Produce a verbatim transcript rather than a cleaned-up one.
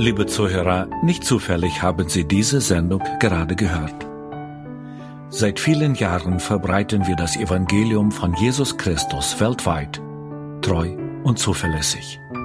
Liebe Zuhörer, nicht zufällig haben Sie diese Sendung gerade gehört. Seit vielen Jahren verbreiten wir das Evangelium von Jesus Christus weltweit, treu und zuverlässig.